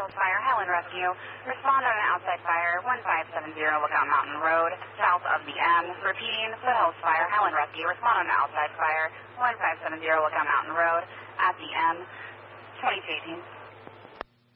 Foothills Fire Highland Rescue. Respond on an outside fire 1570 Lookout Mountain Road, south of the M. Repeating, Foothills Fire Highland Rescue. Respond on an outside fire 1570 Lookout Mountain Road, at the M. 2218.